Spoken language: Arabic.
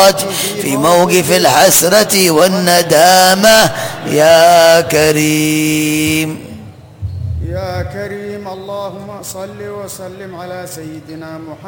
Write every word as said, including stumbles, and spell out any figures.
العصاة في موقف الحسرة والندامة يا كريم يا كريم. اللهم صل وسلم على سيدنا محمد